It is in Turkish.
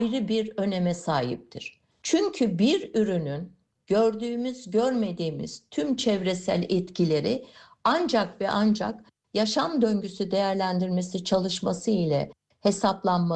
ayrı bir öneme sahiptir. Çünkü bir ürünün gördüğümüz, görmediğimiz tüm çevresel etkileri ancak ve ancak yaşam döngüsü değerlendirmesi çalışması ile hesaplanmalı.